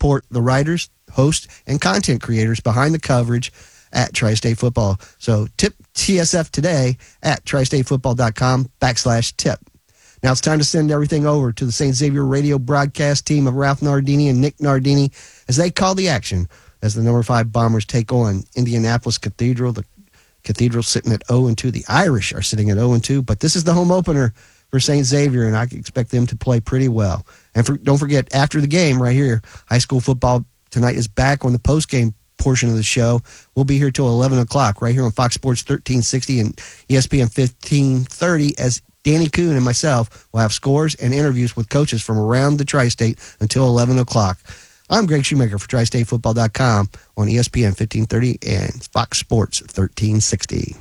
support the writers, hosts, and content creators behind the coverage at Tri-State Football. So tip TSF today at tristatefootball.com/tip. Now it's time to send everything over to the St. Xavier radio broadcast team of Ralph Nardini and Nick Nardini as they call the action as the number 5 Bombers take on Indianapolis Cathedral. The Cathedral sitting at 0-2. The Irish are sitting at 0-2, but this is the home opener for St. Xavier, and I expect them to play pretty well. And don't forget, after the game right here, high school football tonight is back on the post-game portion of the show. We'll be here till 11 o'clock right here on Fox Sports 1360 and ESPN 1530 as Danny Kuhn and myself will have scores and interviews with coaches from around the Tri-State until 11 o'clock. I'm Greg Shoemaker for TriStateFootball.com on ESPN 1530 and Fox Sports 1360.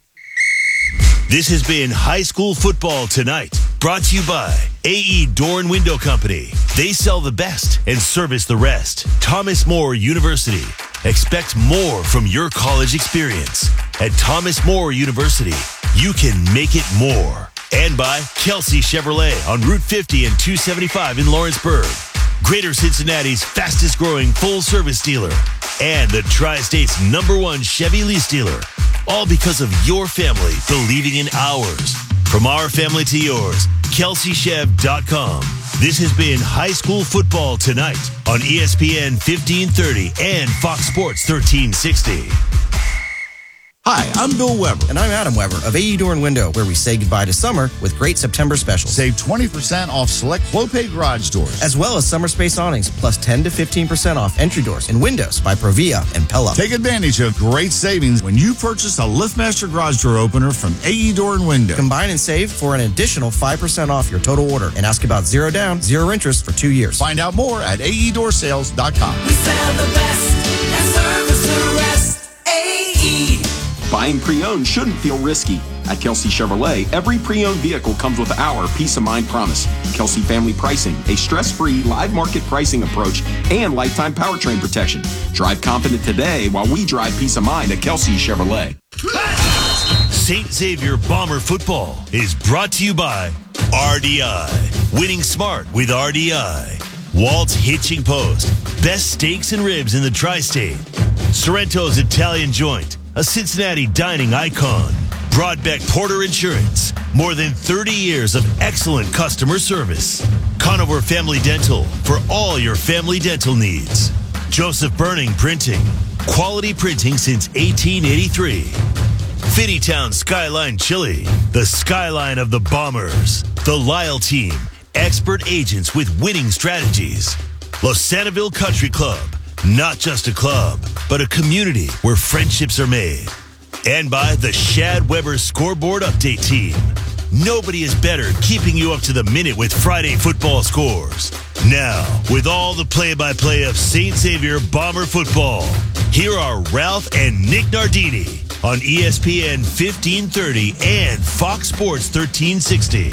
This has been High School Football Tonight, brought to you by AE Door and Window Company. They sell the best and service the rest. Thomas More University. Expect more from your college experience. At Thomas More University, you can make it more. And by Kelsey Chevrolet on Route 50 and 275 in Lawrenceburg. Greater Cincinnati's fastest growing full service dealer. And the Tri-State's #1 Chevy lease dealer. All because of your family believing in ours. From our family to yours, KelseyChev.com. This has been High School Football Tonight on ESPN 1530 and Fox Sports 1360. Hi, I'm Bill Weber. And I'm Adam Weber of AE Door and Window, where we say goodbye to summer with great September specials. Save 20% off select Clopay garage doors. As well as summer space awnings, plus 10 to 15% off entry doors and windows by Provia and Pella. Take advantage of great savings when you purchase a LiftMaster garage door opener from AE Door and Window. Combine and save for an additional 5% off your total order. And ask about 0 down, 0 interest for 2 years. Find out more at AEDoorsales.com. We sell the best and service the rest. AE. Buying pre-owned shouldn't feel risky. At Kelsey Chevrolet, every pre-owned vehicle comes with our peace of mind promise. Kelsey Family Pricing, a stress-free live market pricing approach, and lifetime powertrain protection. Drive confident today while we drive peace of mind at Kelsey Chevrolet. St. Xavier Bomber Football is brought to you by RDI. Winning smart with RDI. Walt's Hitching Post. Best steaks and ribs in the Tri-State. Sorrento's Italian Joint. A Cincinnati dining icon. Broadbeck Porter Insurance. More than 30 years of excellent customer service. Conover Family Dental for all your family dental needs. Joseph Burning Printing. Quality printing since 1883. Finneytown Skyline Chili. The skyline of the Bombers. The Lyle Team. Expert agents with winning strategies. Losanaville Country Club. Not just a club, but a community where friendships are made. And by the Shad Weber Scoreboard Update Team. Nobody is better keeping you up to the minute with Friday football scores. Now, with all the play-by-play of St. Xavier Bomber football, here are Ralph and Nick Nardini on ESPN 1530 and Fox Sports 1360.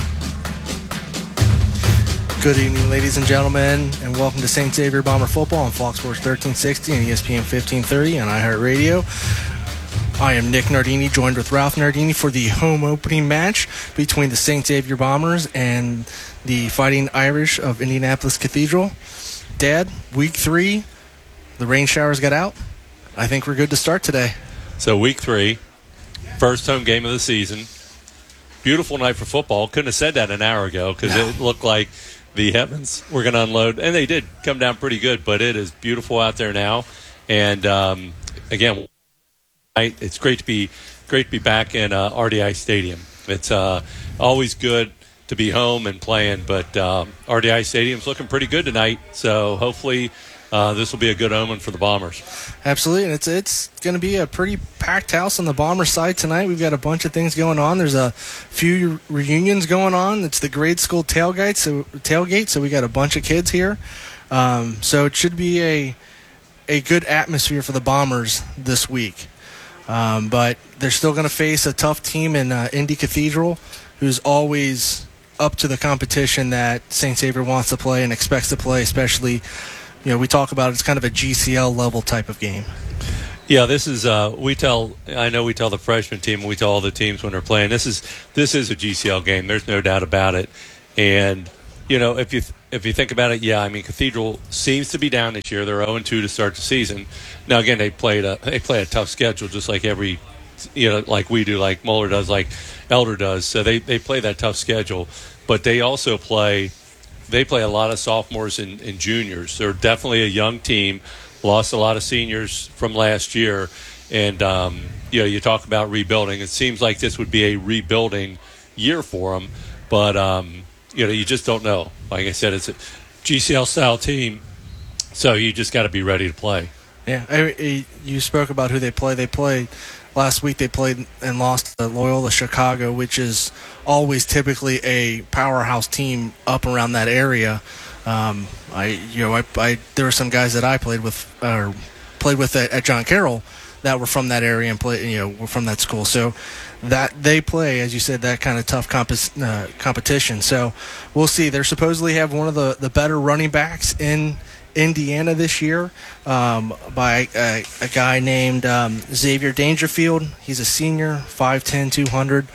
Good evening, ladies and gentlemen, and welcome to St. Xavier Bomber Football on Fox Sports 1360 and ESPN 1530 on iHeartRadio. I am Nick Nardini, joined with Ralph Nardini for the home opening match between the St. Xavier Bombers and the Fighting Irish of Indianapolis Cathedral. Dad, week 3, the rain showers got out. I think we're good to start today. So week 3, first home game of the season. Beautiful night for football. Couldn't have said that an hour ago because it looked like the heavens were going to unload, and they did come down pretty good, but it is beautiful out there now. And again, it's great to be back in RDI Stadium. It's always good to be home and playing, but RDI Stadium's looking pretty good tonight, so hopefully this will be a good omen for the Bombers. Absolutely, and it's going to be a pretty packed house on the Bomber side tonight. We've got a bunch of things going on. There's a few reunions going on. It's the grade school tailgate, so we got a bunch of kids here. So it should be a good atmosphere for the Bombers this week. But they're still going to face a tough team in Indy Cathedral, who's always up to the competition that St. Xavier wants to play and expects to play, especially, we talk about it's kind of a GCL level type of game. Yeah, this is we tell the freshman team, we tell all the teams when they're playing, this is a GCL game. There's no doubt about it. And if you think about it, yeah, I mean, Cathedral seems to be down this year. They're 0-2 to start the season. Now again, they play a tough schedule, just like like we do, like Moeller does, like Elder does. So they play that tough schedule, but they also play a lot of sophomores and juniors. They're definitely a young team. Lost a lot of seniors from last year, and you talk about rebuilding. It seems like this would be a rebuilding year for them, but you just don't know. Like I said, it's a GCL style team, so you just got to be ready to play. Yeah, you spoke about who they play. They played last week. They played and lost to Loyola Chicago, which is always typically a powerhouse team up around that area. There were some guys that I played with at John Carroll that were from that area and were from that school. So that they play, as you said, that kind of tough competition. So we'll see. They're supposedly have one of the better running backs in Indiana this year by a guy named Xavier Dangerfield. He's a senior, 5'10", 200.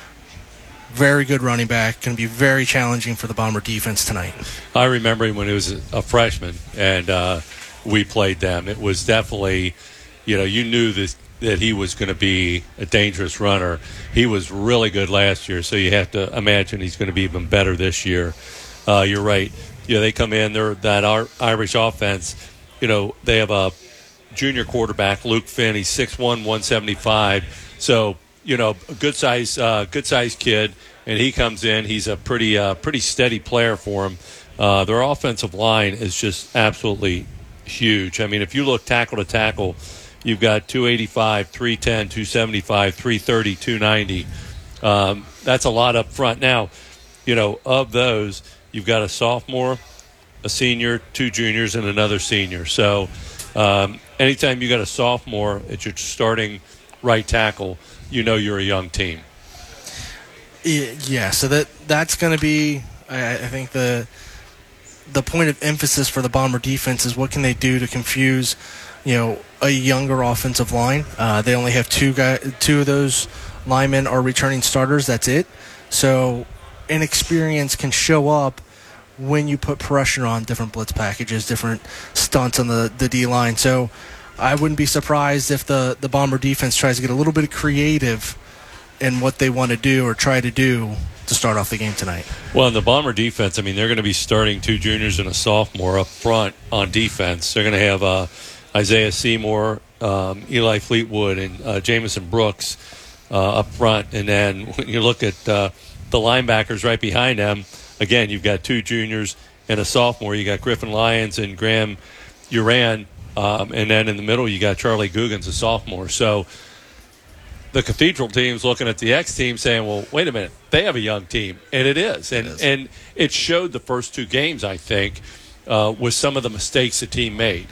Very good running back. Going to be very challenging for the Bomber defense tonight. I remember him when he was a freshman, and we played them. It was definitely, you knew that he was going to be a dangerous runner. He was really good last year, so you have to imagine he's going to be even better this year. You're right. They come in, they're that Irish offense. They have a junior quarterback, Luke Finn. He's 6'1", 175. So, a good size kid, and he comes in. He's a pretty steady player for him. Their offensive line is just absolutely huge. I mean, if you look tackle to tackle, you've got 285, 310, 275, 330, 290. That's a lot up front. Now, of those, you've got a sophomore, a senior, 2 juniors, and another senior. So anytime you got a sophomore at your starting right tackle, you're a young team. Yeah, so that's going to be, I think, the point of emphasis for the Bomber defense is what can they do to confuse, a younger offensive line. They only have 2 of those linemen are returning starters. That's it. So inexperience can show up when you put pressure on different blitz packages, different stunts on the D-line. So I wouldn't be surprised if the Bomber defense tries to get a little bit creative in what they want to do or try to do to start off the game tonight. Well, in the Bomber defense, I mean, they're going to be starting 2 juniors and a sophomore up front on defense. They're going to have Isaiah Seymour, Eli Fleetwood, and Jamison Brooks up front. And then when you look at the linebackers right behind them, again, you've got 2 juniors and a sophomore. You got Griffin Lyons and Graham Uran. And then in the middle, you got Charlie Googans, a sophomore. So the Cathedral team's looking at the X team saying, well, wait a minute, they have a young team. And it is. And it showed the first 2 games, I think, with some of the mistakes the team made.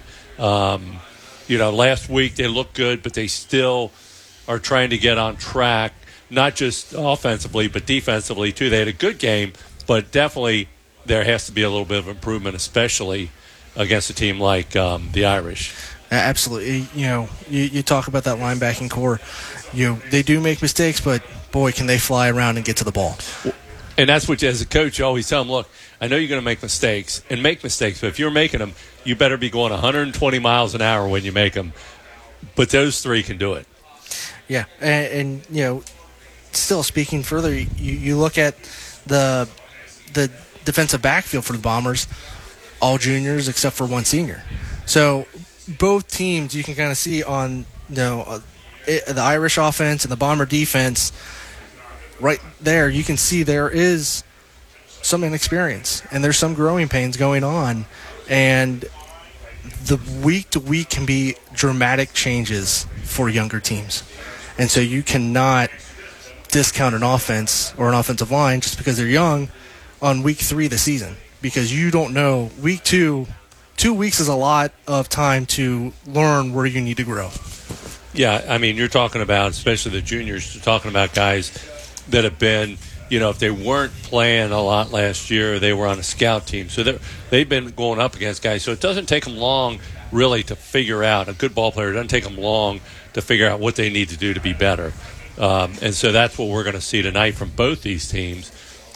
Last week they looked good, but they still are trying to get on track, not just offensively, but defensively, too. They had a good game, but definitely there has to be a little bit of improvement, especially against a team like the Irish. Absolutely. You talk about that linebacking core. They do make mistakes, but, boy, can they fly around and get to the ball. And that's what, as a coach, you always tell them, look, I know you're going to make mistakes, but if you're making them, you better be going 120 miles an hour when you make them. But those 3 can do it. Yeah, and still speaking further, you look at the defensive backfield for the Bombers, all juniors except for 1 senior. So both teams, you can kind of see on the Irish offense and the Bomber defense, right there, you can see there is some inexperience and there's some growing pains going on. And the week to week can be dramatic changes for younger teams. And so you cannot discount an offense or an offensive line just because they're young on week 3 of the season, because you don't know. Week 2 weeks is a lot of time to learn where you need to grow. Yeah, I mean, you're talking about, especially the juniors, you're talking about guys that have been, if they weren't playing a lot last year, they were on a scout team. So they've been going up against guys. So it doesn't take them long, really, to figure out. A good ball player, it doesn't take them long to figure out what they need to do to be better. And so that's what we're going to see tonight from both these teams.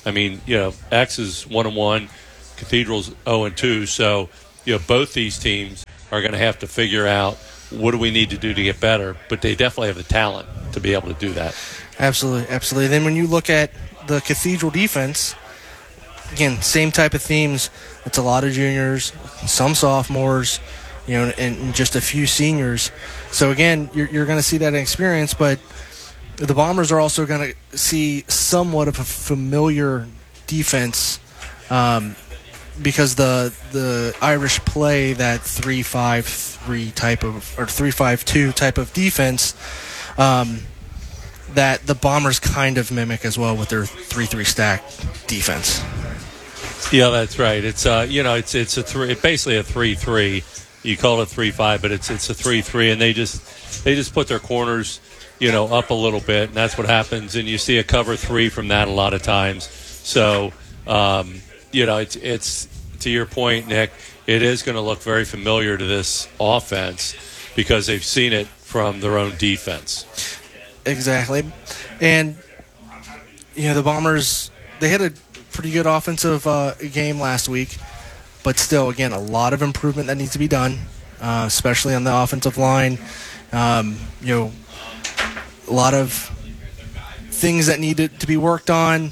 I mean, X is 1-1, Cathedral's 0-2. So, both these teams are going to have to figure out what do we need to do to get better. But they definitely have the talent to be able to do that. Absolutely, absolutely. Then when you look at the Cathedral defense, again, same type of themes. It's a lot of juniors, some sophomores, and just a few seniors. So again, you're going to see that experience, but the Bombers are also going to see somewhat of a familiar defense because the Irish play that 3-5-3 type of, or 3-5-2 type of defense that the Bombers kind of mimic as well with their 3-3 stack defense. Yeah, that's right. It's it's basically a 3-3. You call it 3-5, but it's a 3-3, and they just put their corners up a little bit, and that's what happens. And you see a cover 3 from that a lot of times. So it's to your point, Nick. It is going to look very familiar to this offense because they've seen it from their own defense. Exactly, and the Bombers, they had a pretty good offensive game last week, but still, again, a lot of improvement that needs to be done, especially on the offensive line. A lot of things that needed to be worked on,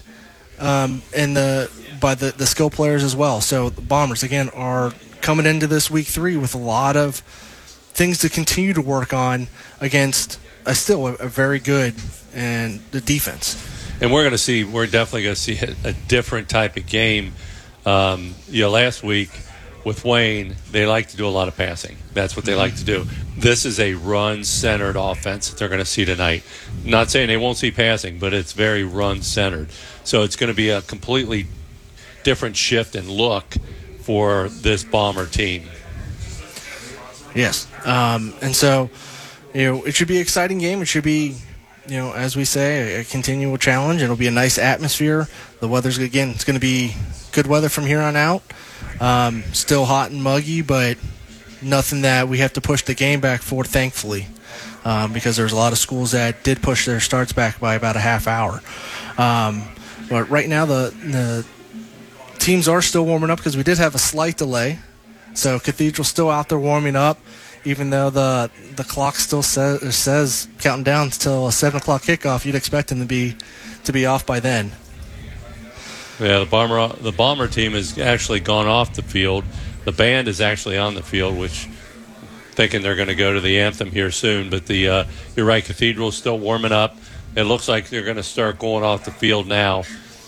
by the skill players as well. So the Bombers, again, are coming into this week 3 with a lot of things to continue to work on against still a very good and the defense. And we're definitely going to see a different type of game. Last week with Wayne, they like to do a lot of passing. That's what they like to do. This is a run-centered offense that they're going to see tonight. Not saying they won't see passing, but it's very run-centered. So it's going to be a completely different shift and look for this Bomber team. Yes. And so, it should be an exciting game. It should be, as we say, a continual challenge. It'll be a nice atmosphere. The weather's, again, it's going to be good weather from here on out. Still hot and muggy, but nothing that we have to push the game back for, thankfully, because there's a lot of schools that did push their starts back by about a half hour. But right now, the teams are still warming up because we did have a slight delay. So Cathedral's still out there warming up, even though the clock still says counting down until a 7 o'clock kickoff. You'd expect them to be off by then. Yeah, the Bomber team has actually gone off the field. The band is actually on the field, which thinking they're going to go to the anthem here soon. But you're right, Cathedral's still warming up. It looks like they're going to start going off the field now.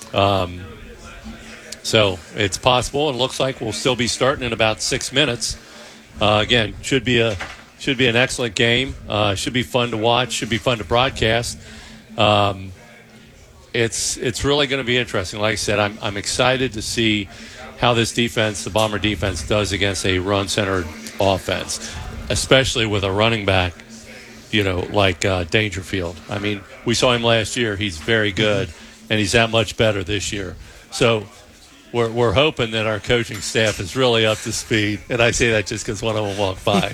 So it's possible. It looks like we'll still be starting in about 6 minutes. Again, should be an excellent game. Should be fun to watch. Should be fun to broadcast. It's really going to be interesting. Like I said, I'm excited to see how this defense, the Bomber defense, does against a run-centered offense, especially with a running back, like Dangerfield. I mean, we saw him last year. He's very good, and he's that much better this year. So we're hoping that our coaching staff is really up to speed, and I say that just because one of them walked by.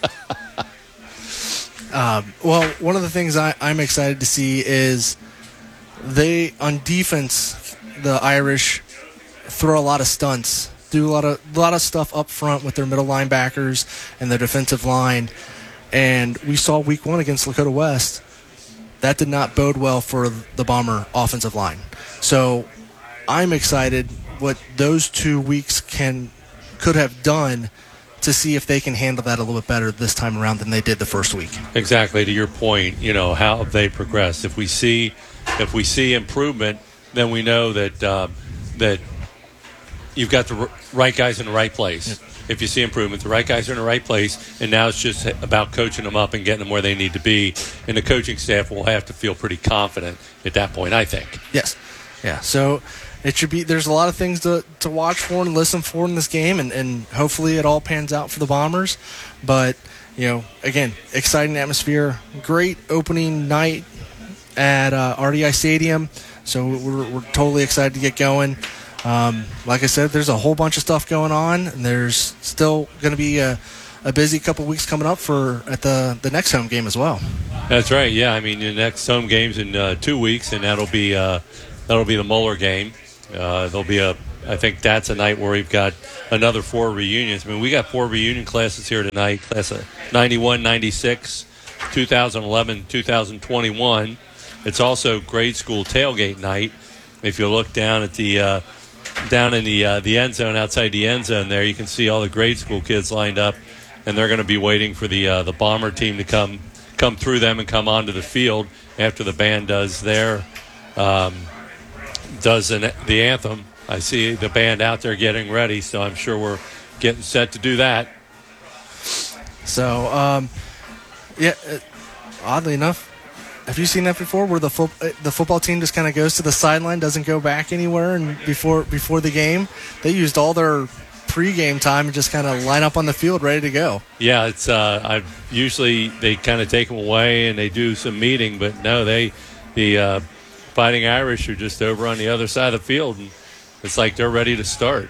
Well, one of the things I'm excited to see is on defense, the Irish throw a lot of stunts, do a lot of stuff up front with their middle linebackers and their defensive line. And we saw week 1 against Lakota West, that did not bode well for the Bomber offensive line. So I'm excited what those 2 weeks could have done to see if they can handle that a little bit better this time around than they did the first week. Exactly. To your point, how have they progressed? If we see improvement, then we know that you've got the right guys in the right place. Yep. If you see improvement, the right guys are in the right place, and now it's just about coaching them up and getting them where they need to be. And the coaching staff will have to feel pretty confident at that point, I think. Yes. Yeah. So it should be. There's a lot of things to watch for and listen for in this game, and hopefully it all pans out for the Bombers. But again, exciting atmosphere, great opening night at RDI Stadium. So we're totally excited to get going. Like I said, there's a whole bunch of stuff going on, and there's still going to be a busy couple weeks coming up at the next home game as well. That's right. Yeah, I mean the next home game's in 2 weeks, and that'll be the Moeller game. There'll be I think that's a night where we've got another 4 reunions. I mean, we got 4 reunion classes here tonight, class of 91, 96, 2011, 2021. It's also grade school tailgate night. If you look down at the down in the end zone, outside the end zone there, you can see all the grade school kids lined up, and they're going to be waiting for the Bomber team to come through them and come onto the field after the band does the anthem. I see the band out there getting ready, so I'm sure we're getting set to do that. So, oddly enough, have you seen that before, where the football team just kind of goes to the sideline, doesn't go back anywhere, and before the game, they used all their pregame time and just kind of line up on the field ready to go. Yeah, it's usually they kind of take them away and they do some meeting, but no, the Fighting Irish are just over on the other side of the field, and it's like they're ready to start.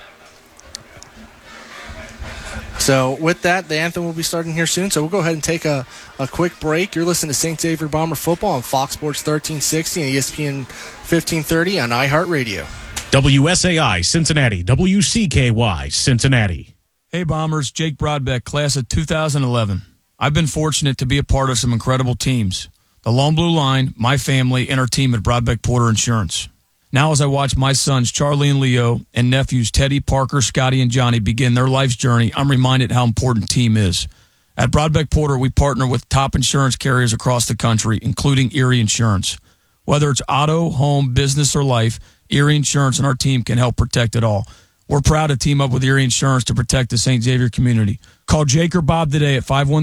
So with that, the anthem will be starting here soon. So we'll go ahead and take a quick break. You're listening to St. Xavier Bomber Football on Fox Sports 1360 and ESPN 1530 on iHeartRadio. WSAI Cincinnati, WCKY Cincinnati. Hey Bombers, Jake Broadbeck, class of 2011. I've been fortunate to be a part of some incredible teams. The Long Blue Line, my family, and our team at Broadbeck Porter Insurance. Now as I watch my sons Charlie and Leo and nephews Teddy, Parker, Scotty, and Johnny begin their life's journey, I'm reminded how important team is. At Broadbeck Porter, we partner with top insurance carriers across the country, including Erie Insurance. Whether it's auto, home, business, or life, Erie Insurance and our team can help protect it all. We're proud to team up with Erie Insurance to protect the St. Xavier community. Call Jake or Bob today at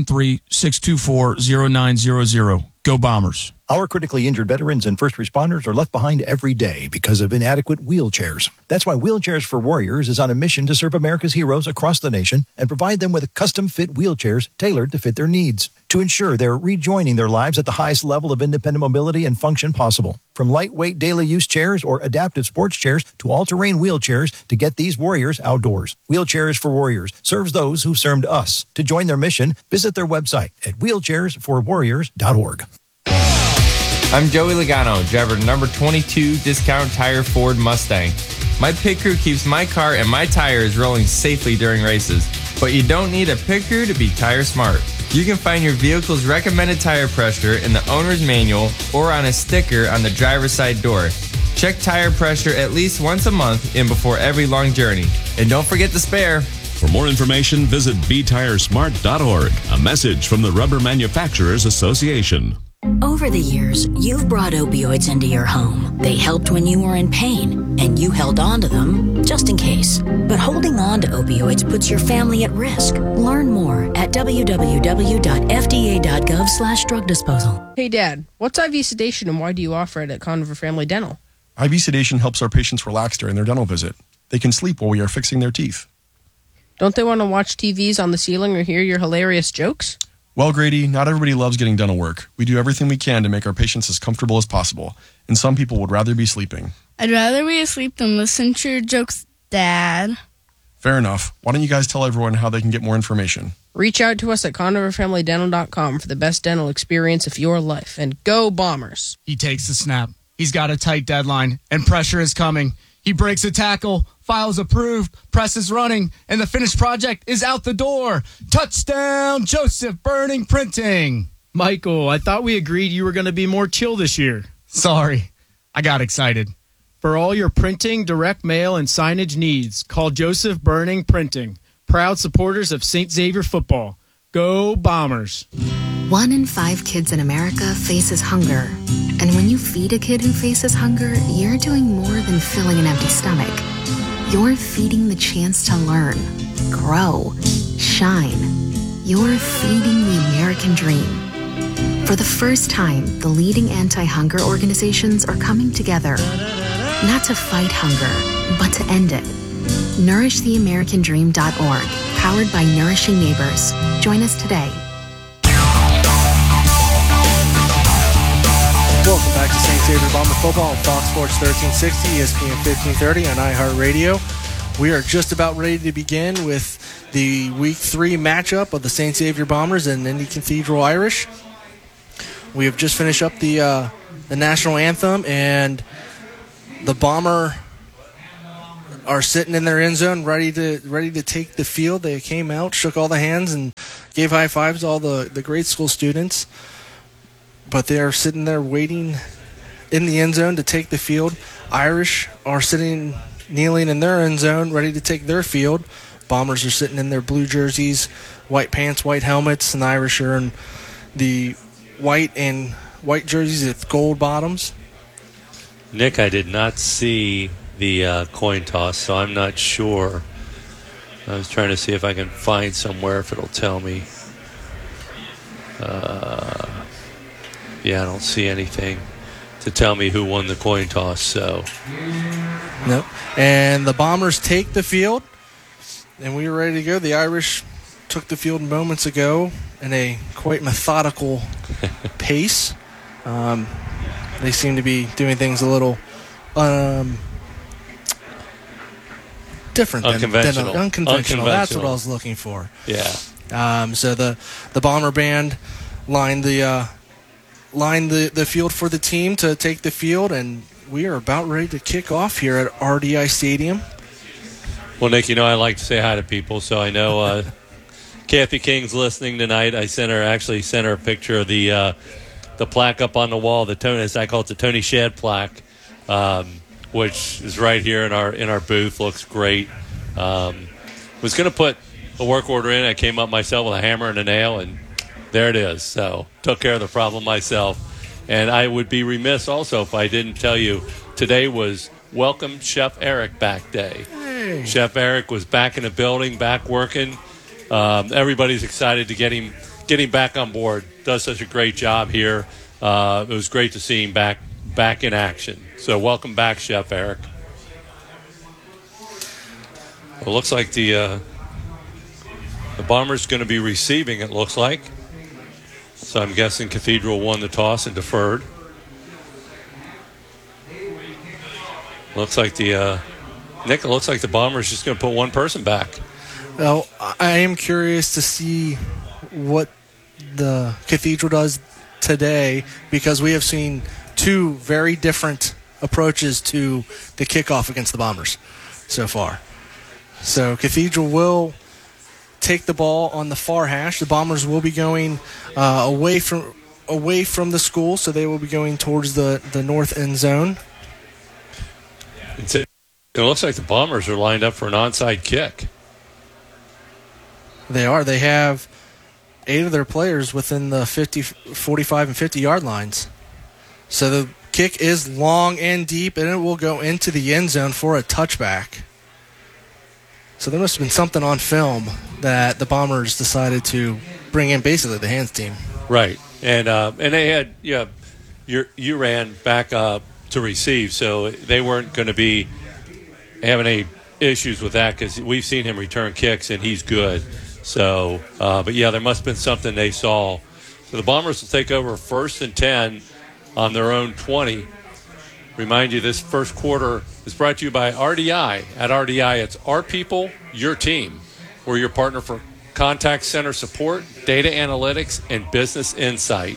513-624-0900. Go Bombers. Our critically injured veterans and first responders are left behind every day because of inadequate wheelchairs. That's why Wheelchairs for Warriors is on a mission to serve America's heroes across the nation and provide them with custom-fit wheelchairs tailored to fit their needs to ensure they're rejoining their lives at the highest level of independent mobility and function possible. From lightweight daily use chairs or adaptive sports chairs to all-terrain wheelchairs to get these warriors outdoors. Wheelchairs for Warriors serves those who served us. To join their mission, visit their website at wheelchairsforwarriors.org. I'm Joey Logano, driver number 22 Discount Tire Ford Mustang. My pit crew keeps my car and my tires rolling safely during races. But you don't need a pit crew to be tire smart. You can find your vehicle's recommended tire pressure in the owner's manual or on a sticker on the driver's side door. Check tire pressure at least once a month and before every long journey. And don't forget the spare. For more information, visit betiresmart.org. A message from the Rubber Manufacturers Association. Over the years, you've brought opioids into your home. They helped when you were in pain, and you held on to them just in case. But holding on to opioids puts your family at risk. Learn more at www.fda.gov/drug disposal. Hey, Dad, what's IV sedation and why do you offer it at Conover Family Dental? IV sedation helps our patients relax during their dental visit. They can sleep while we are fixing their teeth. Don't they want to watch TVs on the ceiling or hear your hilarious jokes? Well, Grady, not everybody loves getting dental work. We do everything we can to make our patients as comfortable as possible, and some people would rather be sleeping. I'd rather be asleep than listen to your jokes, Dad. Fair enough. Why don't you guys tell everyone how they can get more information? Reach out to us at ConoverFamilyDental.com for the best dental experience of your life, and go Bombers! He takes the snap. He's got a tight deadline, and pressure is coming. He breaks a tackle, files approved, press is running, and the finished project is out the door. Touchdown, Joseph Burning Printing. Michael, I thought we agreed you were going to be more chill this year. Sorry, I got excited. For all your printing, direct mail, and signage needs, call Joseph Burning Printing. Proud supporters of St. Xavier football. Go Bombers. 1 in 5 kids in America faces hunger. And when you feed a kid who faces hunger, you're doing more than filling an empty stomach. You're feeding the chance to learn, grow, shine. You're feeding the American dream. For the first time, the leading anti-hunger organizations are coming together, not to fight hunger, but to end it. NourishTheAmericanDream.org, powered by Nourishing Neighbors. Join us today. Welcome back to St. Xavier Bomber Football on Fox Sports 1360, ESPN 1530 on iHeartRadio. We are just about ready to begin with the Week 3 matchup of the St. Xavier Bombers and Indy Cathedral Irish. We have just finished up the national anthem, and the Bomber are sitting in their end zone, ready to take the field. They came out, shook all the hands, and gave high fives to all the grade school students. But they are sitting there waiting in the end zone to take the field. Irish are kneeling in their end zone, ready to take their field. Bombers are sitting in their blue jerseys, white pants, white helmets, and the Irish are in the white jerseys with gold bottoms. Nick, I did not see the coin toss, so I'm not sure. I was trying to see if I can find somewhere if it'll tell me. Yeah, I don't see anything to tell me who won the coin toss, so. Nope. And the Bombers take the field, and we were ready to go. The Irish took the field moments ago in a quite methodical pace. They seem to be doing things a little different unconventional. Unconventional. That's what I was looking for. Yeah. So the Bomber Band lined the field for the team to take the field, and we are about ready to kick off here at RDI Stadium. Well, Nick, I like to say hi to people, so I know Kathy King's listening tonight. I sent her a picture of the plaque up on the wall, I call it the Tony Shad plaque, which is right here in our booth. Looks great. Was going to put a work order in. I came up myself with a hammer and a nail, and there it is. So took care of the problem myself. And I would be remiss also if I didn't tell you today was Welcome Chef Eric Back Day. Hey. Chef Eric was back in the building, back working. Everybody's excited to get him back on board. Does such a great job here. It was great to see him back in action. So welcome back, Chef Eric. Well, it looks like the Bombers going to be receiving, it looks like. So I'm guessing Cathedral won the toss and deferred. Looks like Nick, it looks like the Bombers just going to put one person back. Well, I am curious to see what the Cathedral does today, because we have seen two very different approaches to the kickoff against the Bombers so far. So Cathedral will take the ball on the far hash. The Bombers will be going away from the school, so they will be going towards the north end zone. It looks like the Bombers are lined up for an onside kick. They are. They have 8 of their players within the 50, 45, and 50-yard lines. So the kick is long and deep, and it will go into the end zone for a touchback. So there must have been something on film that the Bombers decided to bring in basically the hands team. Right. And they had, you ran back up to receive, so they weren't going to be having any issues with that because we've seen him return kicks, and he's good. So, but yeah, there must have been something they saw. So the Bombers will take over 1st and 10 on their own 20. Remind you, this first quarter is brought to you by RDI. At RDI, it's our people, your team. We're your partner for contact center support, data analytics, and business insight.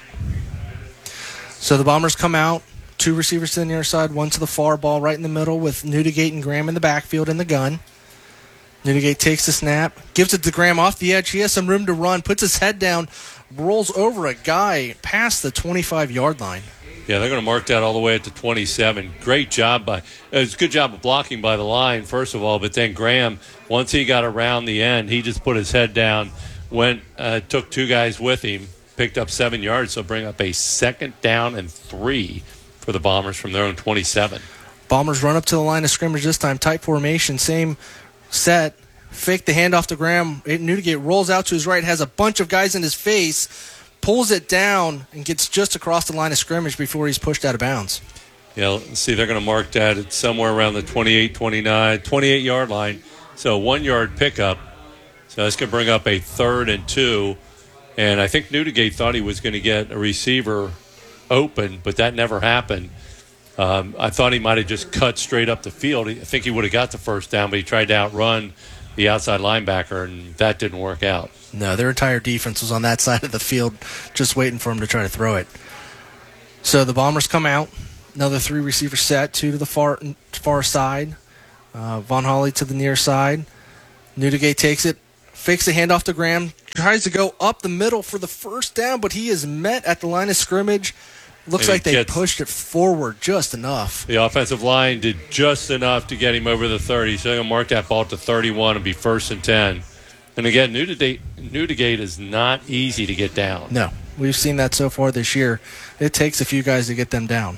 So the Bombers come out, 2 receivers to the near side, 1 to the far, ball right in the middle with Newdigate and Graham in the backfield in the gun. Newdigate takes the snap, gives it to Graham off the edge. He has some room to run, puts his head down, rolls over a guy past the 25-yard line. Yeah, they're going to mark that all the way at the 27. Great job it was a good job of blocking by the line, first of all, but then Graham, once he got around the end, he just put his head down, took 2 guys with him, picked up 7 yards, so bring up a 2nd down and 3 for the Bombers from their own 27. Bombers run up to the line of scrimmage this time, tight formation, same set, fake the handoff to Graham. Newdigate rolls out to his right, has a bunch of guys in his face, pulls it down, and gets just across the line of scrimmage before he's pushed out of bounds. Yeah, let's see, they're going to mark that at somewhere around the 28-yard line. So 1-yard pickup. So that's going to bring up a 3rd and 2. And I think Newdigate thought he was going to get a receiver open, but that never happened. I thought he might have just cut straight up the field. I think he would have got the 1st down, but he tried to outrun the outside linebacker, and that didn't work out. No, their entire defense was on that side of the field just waiting for him to try to throw it. So the Bombers come out. Another 3 receiver set, 2 to the far side. Von Holly to the near side. Newdigate takes it, fakes the handoff to Graham, tries to go up the middle for the first down, but he is met at the line of scrimmage. Looks like they pushed it forward just enough. The offensive line did just enough to get him over the 30, so they're going to mark that ball to 31 and be 1st and 10. And again, Newdigate is not easy to get down. No, we've seen that so far this year. It takes a few guys to get them down.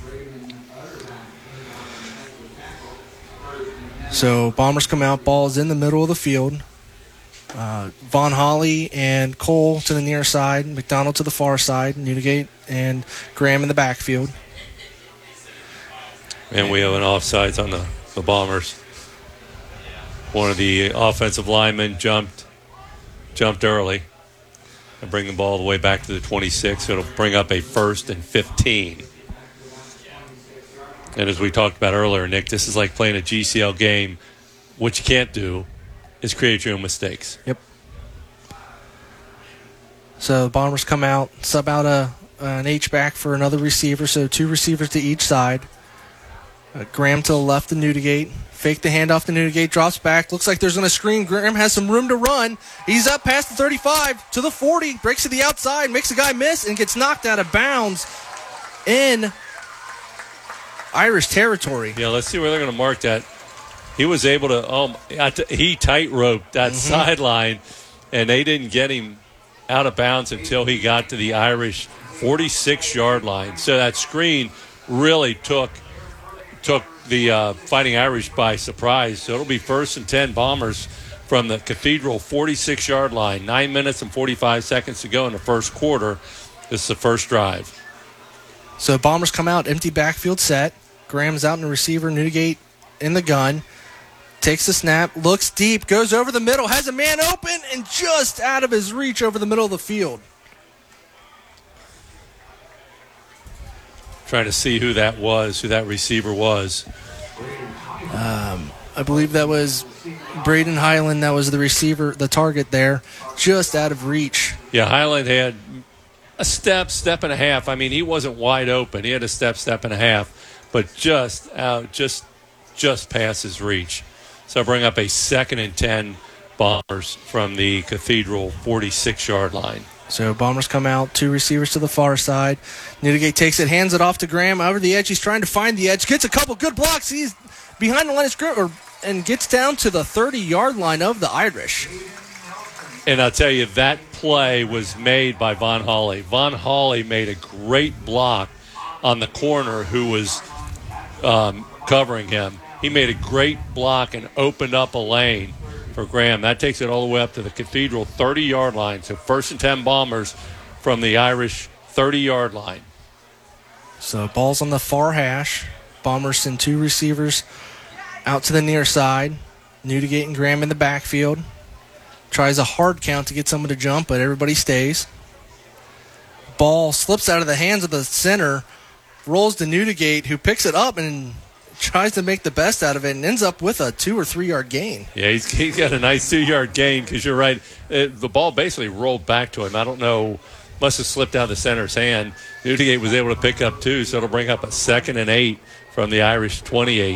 So Bombers come out, ball's in the middle of the field. Von Holly and Cole to the near side, McDonald to the far side, Newdigate and Graham in the backfield. And we have an offsides on the Bombers. One of the offensive linemen jumped early and bring the ball all the way back to the 26. So it'll bring up a 1st and 15. And as we talked about earlier, Nick, this is like playing a GCL game. What you can't do is create your own mistakes. Yep. So the Bombers come out, sub out an H-back for another receiver, so 2 receivers to each side. Graham to the left of Newdigate. Fake the handoff to Newdigate, drops back. Looks like there's going to screen. Graham has some room to run. He's up past the 35 to the 40. Breaks to the outside, makes a guy miss, and gets knocked out of bounds in Irish territory. Yeah, let's see where they're going to mark that. He was able to, he tight-roped that sideline, and they didn't get him out of bounds until he got to the Irish 46-yard line. So that screen really took the Fighting Irish by surprise. So it'll be 1st and 10 Bombers from the Cathedral 46-yard line. 9 minutes and 45 seconds to go in the first quarter. This is the first drive. So Bombers come out, empty backfield set. Graham's out in the receiver, Newdigate in the gun. Takes the snap, looks deep, goes over the middle, has a man open, and just out of his reach over the middle of the field. Trying to see who that receiver was. I believe that was Braden Highland. That was the receiver, the target there, just out of reach. Yeah, Highland had a step and a half. I mean, he wasn't wide open. He had a step and a half, but just past his reach. So bring up a 2nd and 10 Bombers from the Cathedral 46-yard line. So Bombers come out, 2 receivers to the far side. Newdigate takes it, hands it off to Graham over the edge. He's trying to find the edge, gets a couple good blocks. He's behind the line of scrimmage and gets down to the 30-yard line of the Irish. And I'll tell you, that play was made by Von Holly. Von Holly made a great block on the corner who was covering him. He made a great block and opened up a lane for Graham. That takes it all the way up to the Cathedral 30-yard line. So 1st and 10 Bombers from the Irish 30-yard line. So ball's on the far hash. Bombers send 2 receivers out to the near side. Newdigate and Graham in the backfield. Tries a hard count to get someone to jump, but everybody stays. Ball slips out of the hands of the center, rolls to Newdigate, who picks it up and tries to make the best out of it and ends up with a 2 or 3 yard gain. Yeah, he's got a nice 2-yard gain because you're right. The ball basically rolled back to him. I don't know, must have slipped out of the center's hand. Newdigate was able to pick up 2, so it'll bring up a 2nd and 8 from the Irish 28.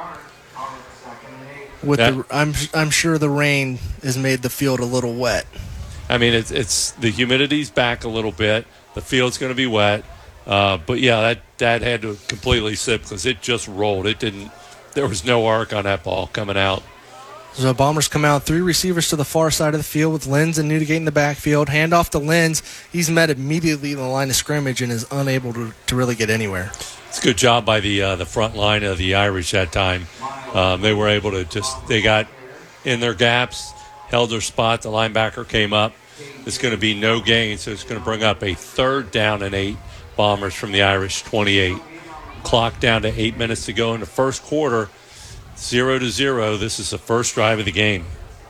I'm sure the rain has made the field a little wet. I mean, it's the humidity's back a little bit. The field's going to be wet. But yeah, that had to completely slip because it just rolled. There was no arc on that ball coming out. So Bombers come out, 3 receivers to the far side of the field with Lenz and Newdigate in the backfield. Hand off to Lenz. He's met immediately in the line of scrimmage and is unable to really get anywhere. It's a good job by the front line of the Irish that time. They were able to they got in their gaps, held their spot. The linebacker came up. It's going to be no gain, so it's going to bring up a 3rd down and 8. Bombers from the Irish 28. Clock down to 8 minutes to go in the first quarter. 0-0. This is the first drive of the game.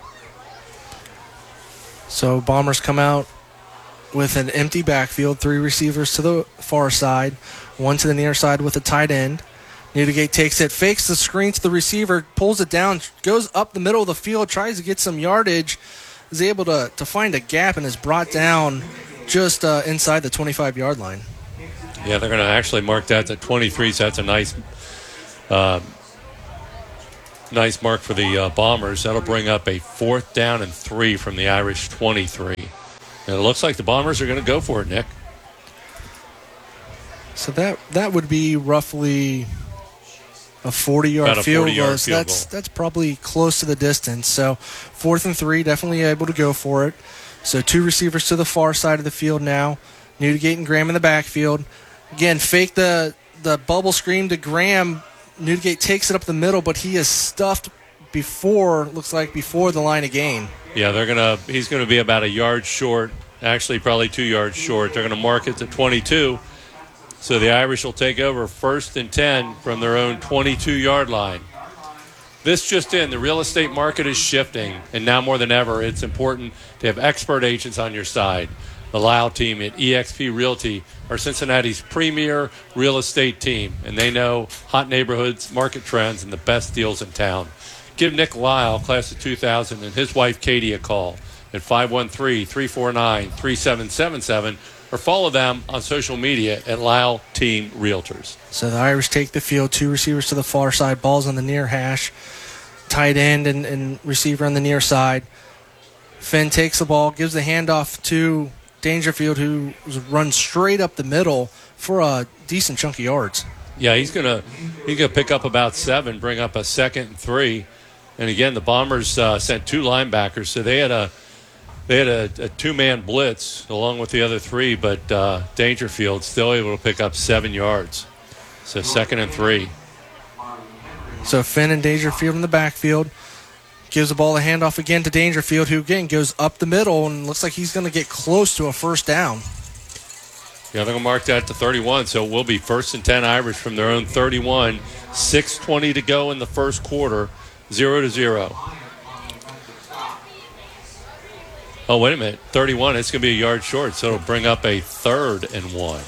So Bombers come out with an empty backfield, 3 receivers to the far side, 1 to the near side with a tight end. Newdigate takes it, fakes the screen to the receiver, pulls it down, goes up the middle of the field, tries to get some yardage, is able to find a gap and is brought down just inside the 25-yard line. Yeah, they're going to actually mark that to 23, so that's a nice Nice mark for the Bombers. That'll bring up a 4th down and 3 from the Irish 23. And it looks like the Bombers are going to go for it, Nick. So that would be roughly a 40-yard field goal. So that's probably close to the distance. So 4th and 3, definitely able to go for it. So 2 receivers to the far side of the field now. Newdigate and Graham in the backfield. Again, fake the bubble screen to Graham. Newdigate takes it up the middle, but he is stuffed before the line of gain. Yeah, he's gonna be about a yard short, actually probably 2 yards short. They're gonna mark it to 22. So the Irish will take over 1st and 10 from their own 22-yard line. This just in, the real estate market is shifting, and now more than ever, it's important to have expert agents on your side. The Lyle team at eXp Realty are Cincinnati's premier real estate team, and they know hot neighborhoods, market trends, and the best deals in town. Give Nick Lyle, class of 2000, and his wife Katie a call at 513-349-3777, or follow them on social media at Lyle Team Realtors. So the Irish take the field, 2 receivers to the far side, balls on the near hash, tight end and receiver on the near side. Finn takes the ball, gives the handoff to Dangerfield, who runs straight up the middle for a decent chunk of yards. Yeah, he's gonna pick up about 7, bring up a 2nd and 3. And again, the Bombers sent 2 linebackers, so they had a 2-man blitz along with the other 3, but Dangerfield still able to pick up 7 yards. So 2nd and 3. So Finn and Dangerfield in the backfield. Gives the ball a handoff again to Dangerfield, who again goes up the middle and looks like he's going to get close to a 1st down. Yeah, they're going to mark that to 31, so it will be 1st and 10 Irish from their own 31. 6:20 to go in the first quarter, 0-0. Oh, wait a minute, 31, it's going to be a yard short, so it'll bring up a 3rd and 1.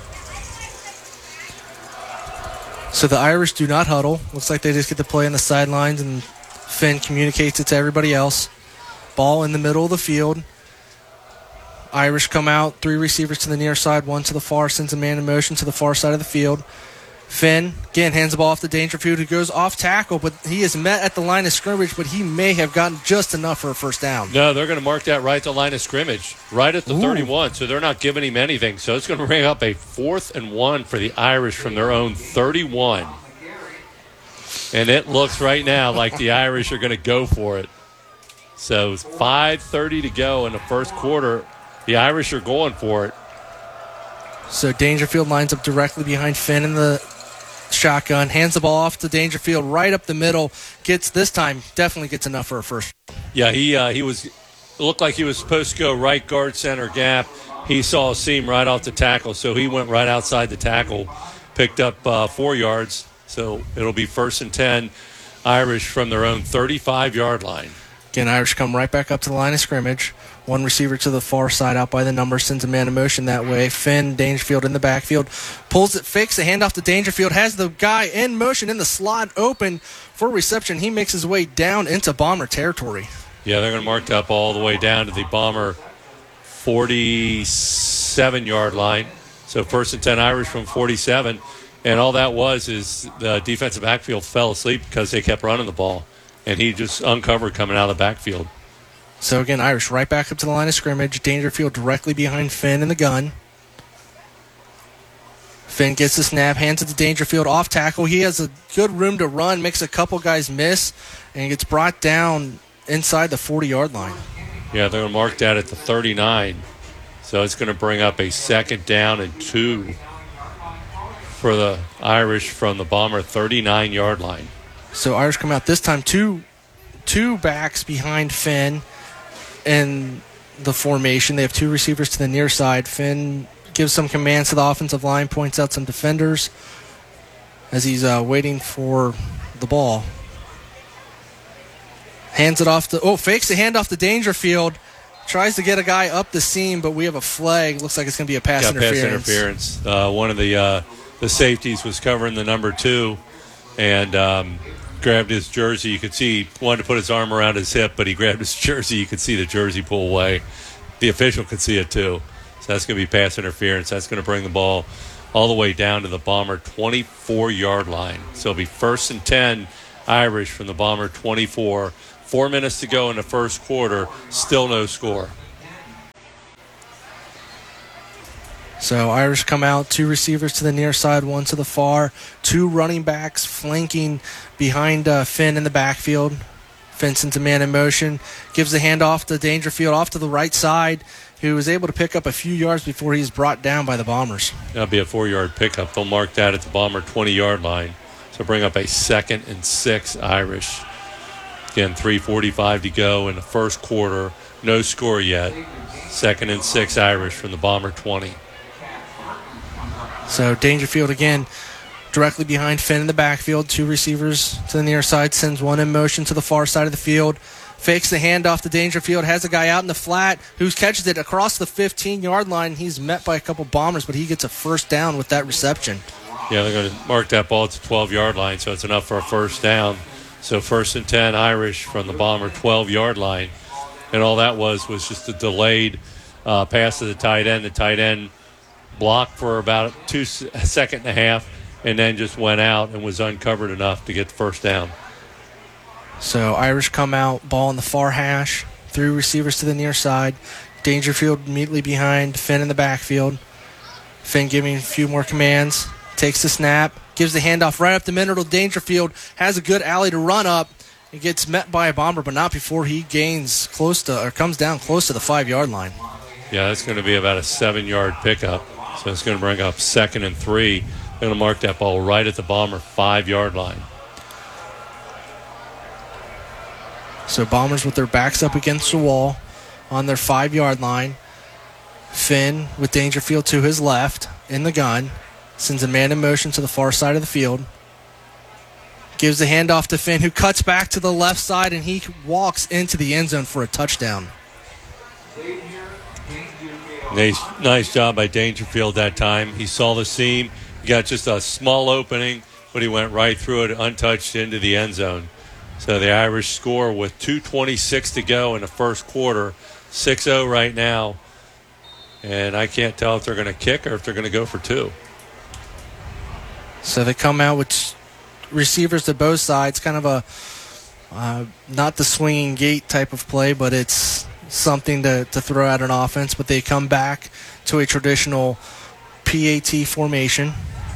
So the Irish do not huddle. Looks like they just get to play on the sidelines, and Finn communicates it to everybody else. Ball in the middle of the field. Irish come out, 3 receivers to the near side, 1 to the far, sends a man in motion to the far side of the field. Finn, again, hands the ball off to Dangerfield, who goes off tackle, but he is met at the line of scrimmage, but he may have gotten just enough for a 1st down. No, they're going to mark that right at the line of scrimmage, right at the 31, so they're not giving him anything. So it's going to bring up a 4th and 1 for the Irish from their own 31. And it looks right now like the Irish are going to go for it. So 5:30 to go in the first quarter. The Irish are going for it. So Dangerfield lines up directly behind Finn in the shotgun, hands the ball off to Dangerfield right up the middle. Definitely gets enough for a 1st. Yeah, it looked like he was supposed to go right guard center gap. He saw a seam right off the tackle, so he went right outside the tackle, picked up 4 yards. So it'll be 1st and 10 Irish from their own 35-yard line. Again, Irish come right back up to the line of scrimmage. 1 receiver to the far side out by the number, sends a man in motion that way. Finn, Dangerfield in the backfield. Pulls it, fakes the handoff to Dangerfield. Has the guy in motion in the slot open for reception. He makes his way down into Bomber territory. Yeah, they're going to mark up all the way down to the Bomber 47-yard line. So 1st and 10 Irish from 47. And all that is the defensive backfield fell asleep because they kept running the ball. And he just uncovered coming out of the backfield. So again, Irish right back up to the line of scrimmage. Dangerfield directly behind Finn in the gun. Finn gets the snap, hands it to Dangerfield off tackle. He has a good room to run, makes a couple guys miss, and gets brought down inside the 40-yard line. Yeah, they're going to mark that at the 39. So it's going to bring up a 2nd down and 2 for the Irish from the Bomber 39-yard line. So Irish come out this time two backs behind Finn in the formation. They have 2 receivers to the near side. Finn gives some commands to the offensive line, points out some defenders as he's waiting for the ball. Hands it off fakes the handoff to Dangerfield. Tries to get a guy up the seam, but we have a flag. Looks like it's going to be a pass interference. One of the safeties was covering the number 2 and grabbed his jersey. You could see he wanted to put his arm around his hip, but he grabbed his jersey. You could see the jersey pull away. The official could see it too. So that's going to be pass interference. That's going to bring the ball all the way down to the Bomber 24-yard line. So it'll be 1st and 10 Irish from the Bomber 24. 4 minutes to go in the first quarter. Still no score. So Irish come out, 2 receivers to the near side, 1 to the far, 2 running backs flanking behind Finn in the backfield. Finn sends a man in motion, gives the handoff to Dangerfield off to the right side, who was able to pick up a few yards before he's brought down by the Bombers. That'll be a 4-yard pickup. They'll mark that at the Bomber 20-yard line. So bring up a 2nd and 6 Irish. Again, 3:45 to go in the first quarter. No score yet. 2nd and 6 Irish from the Bomber 20. So Dangerfield again directly behind Finn in the backfield. 2 receivers to the near side. Sends one in motion to the far side of the field. Fakes the handoff to Dangerfield. Has a guy out in the flat who catches it across the 15-yard line. He's met by a couple Bombers, but he gets a first down with that reception. Yeah, they're going to mark that ball at the 12-yard line, so it's enough for a first down. So 1st and 10 Irish from the Bomber 12-yard line. And all that was just a delayed pass to the tight end. The tight end blocked for about a second and a half and then just went out and was uncovered enough to get the first down. So Irish come out, ball in the far hash, 3 receivers to the near side. Dangerfield immediately behind Finn in the backfield. Finn giving a few more commands. Takes the snap, gives the handoff right up the middle to Dangerfield. Has a good alley to run up. He gets met by a Bomber, but not before he comes down close to the 5-yard line. Yeah, that's going to be about a 7-yard pickup. So it's going to bring up 2nd and 3. They're going to mark that ball right at the Bomber 5-yard line. So Bombers with their backs up against the wall on their 5-yard line. Finn with Dangerfield to his left in the gun. Sends a man in motion to the far side of the field. Gives the handoff to Finn, who cuts back to the left side, and he walks into the end zone for a touchdown. Nice job by Dangerfield that time. He saw the seam. He got just a small opening, but he went right through it, untouched into the end zone. So the Irish score with 2:26 to go in the first quarter, 6-0 right now. And I can't tell if they're going to kick or if they're going to go for 2. So they come out with receivers to both sides, kind of a not the swinging gate type of play, but it's something to throw at an offense. But they come back to a traditional PAT formation.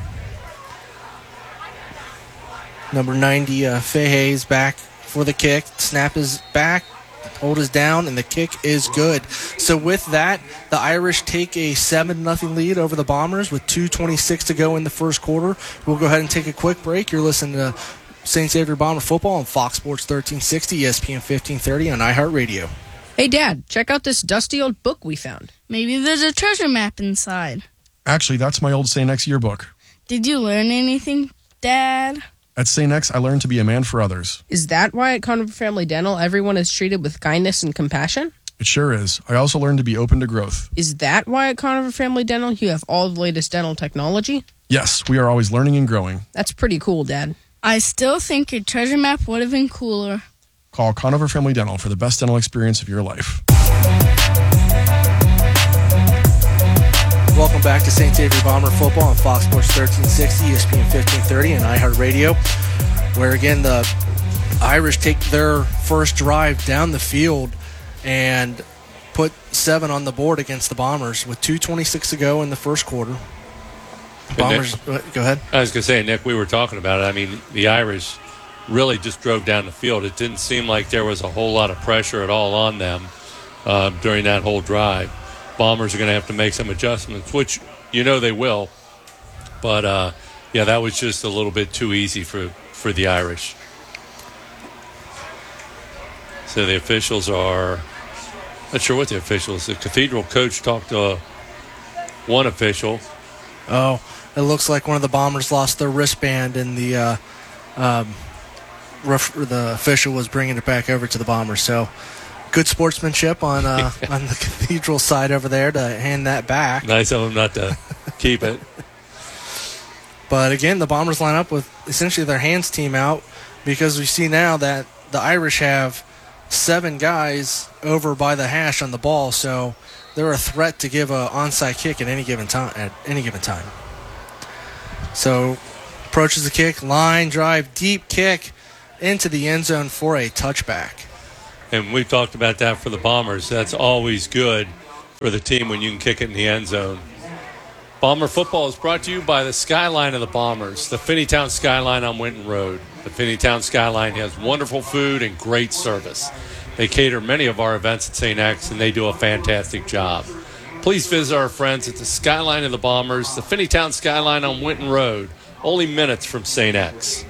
Number 90, Fahey is back for the kick. Snap is back. Hold is down, and the kick is good. So with that, the Irish take a 7-0 lead over the Bombers with 2:26 to go in the first quarter. We'll go ahead and take a quick break. You're listening to St. Xavier Bomber Football on Fox Sports 1360, ESPN 1530 on iHeartRadio. Hey, Dad, check out this dusty old book we found. Maybe there's a treasure map inside. Actually, that's my old St. X yearbook. Did you learn anything, Dad? At St. X, I learned to be a man for others. Is that why at Conover Family Dental everyone is treated with kindness and compassion? It sure is. I also learned to be open to growth. Is that why at Conover Family Dental you have all the latest dental technology? Yes, we are always learning and growing. That's pretty cool, Dad. I still think your treasure map would have been cooler. Call Conover Family Dental for the best dental experience of your life. Welcome back to St. Xavier Bomber Football on Fox Sports 1360, ESPN 1530, and iHeartRadio, where again the Irish take their first drive down the field and put 7 on the board against the Bombers with 2:26 to go in the first quarter. Bombers, Nick, go ahead. I was going to say, Nick, we were talking about it. I mean, the Irish really just drove down the field. It didn't seem like there was a whole lot of pressure at all on them during that whole drive. Bombers are going to have to make some adjustments, which you know they will. But, yeah, that was just a little bit too easy for the Irish. So the officials are not sure what the officials. The Cathedral coach talked to one official. Oh, it looks like one of the Bombers lost their wristband, and the official was bringing it back over to the Bombers. So good sportsmanship on the Cathedral side over there to hand that back. Nice of them not to keep it. But again, the Bombers line up with essentially their hands team out because we see now that the Irish have 7 guys over by the hash on the ball, so they're a threat to give an onside kick at any given time. So approaches the kick, line drive, deep kick, into the end zone for a touchback. And we talked about that for the Bombers. That's always good for the team when you can kick it in the end zone. Bomber football is brought to you by the Skyline of the Bombers, the Finneytown Skyline on Winton Road. The Finneytown Skyline has wonderful food and great service. They cater many of our events at St. X, and they do a fantastic job. Please visit our friends at the Skyline of the Bombers, the Finneytown Skyline on Winton Road, only minutes from St. X.